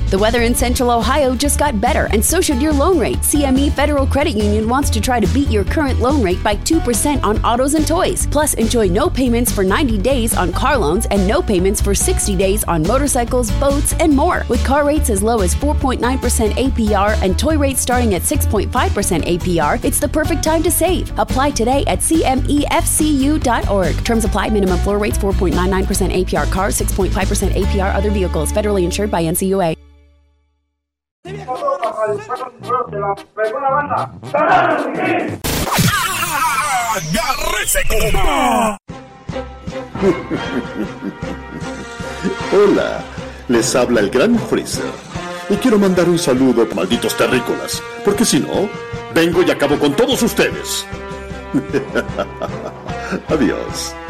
The weather in Central Ohio just got better, and so should your loan rate. CME Federal Credit Union wants to try to beat your current loan rate by 2% on autos and toys. Plus, enjoy no payments for 90 days on car loans and no payments for 60 days on motorcycles, boats, and more. With car rates as low as 4.9% APR and toy rates starting at 6.5% APR, it's the perfect time to save. Apply today at CMEFCU.org. Terms apply. Minimum floor rates 4.99% APR cars, 6.5% APR other vehicles. Federally insured by NCUA. Hola, les habla el Gran Freezer. Y quiero mandar un saludo a malditos terrícolas, porque si no, vengo y acabo con todos ustedes. Adiós.